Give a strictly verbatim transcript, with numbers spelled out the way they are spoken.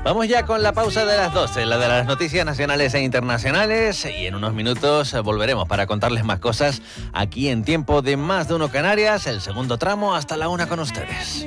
Vamos ya con la pausa de las doce, la de las noticias nacionales e internacionales, y en unos minutos volveremos para contarles más cosas aquí en Tiempo de Más de Uno Canarias, el segundo tramo hasta la una con ustedes.